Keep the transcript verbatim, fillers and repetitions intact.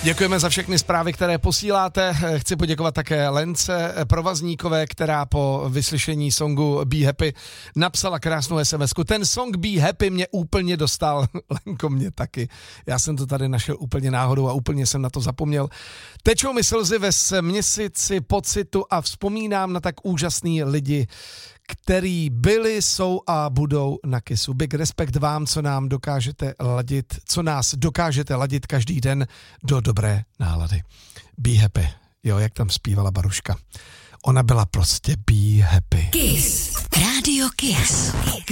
Děkujeme za všechny zprávy, které posíláte. Chci poděkovat také Lence Provazníkové, která po vyslyšení songu Be Happy napsala krásnou es em esku. Ten song Be Happy mě úplně dostal, Lenko mě taky. Já jsem to tady našel úplně náhodou a úplně jsem na to zapomněl. Tečou mi slzy ve směsici pocitu a vzpomínám na tak úžasný lidi, který byli, jsou a budou na Kissu. Big respekt vám, co nám dokážete ladit, co nás dokážete ladit každý den do dobré nálady. Be happy. Jo, jak tam zpívala Baruška. Ona byla prostě be happy. Kiss. Rádio Kiss.